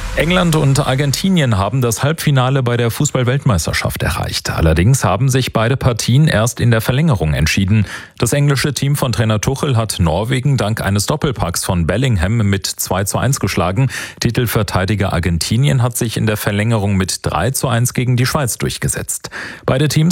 England und Argentinien haben das Halbfinale bei der Fußball-Weltmeisterschaft erreicht. Allerdings haben sich beide Partien erst in der Verlängerung entschieden. Das englische Team von Trainer Tuchel hat Norwegen dank eines Doppelpacks von Bellingham mit 2:1 geschlagen. Titelverteidiger Argentinien hat sich in der Verlängerung mit 3:1 gegen die Schweiz durchgesetzt. Beide Teams